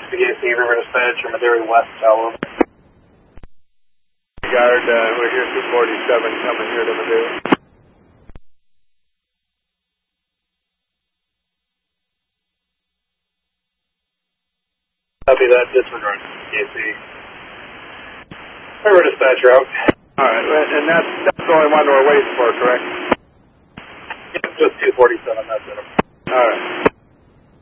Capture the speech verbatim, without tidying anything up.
P A C, River Dispatcher, Madera West Tower. Guard, uh, we're here two forty-seven coming here to Madera. Copy that, disregard P A C. River Dispatcher out. Alright, and that's, that's the only one we're waiting for, correct? Yep, just two forty-seven, that's it. Alright.